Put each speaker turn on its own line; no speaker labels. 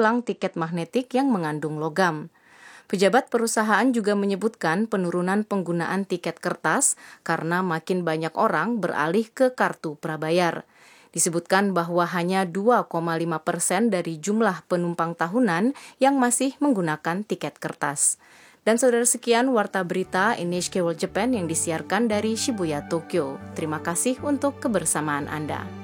ulang tiket magnetik yang mengandung logam. Pejabat perusahaan juga menyebutkan penurunan penggunaan tiket kertas karena makin banyak orang beralih ke kartu prabayar. Disebutkan bahwa hanya 2,5% dari jumlah penumpang tahunan yang masih menggunakan tiket kertas. Dan saudara, sekian Warta Berita NHK World Japan yang disiarkan dari Shibuya, Tokyo. Terima kasih untuk kebersamaan Anda.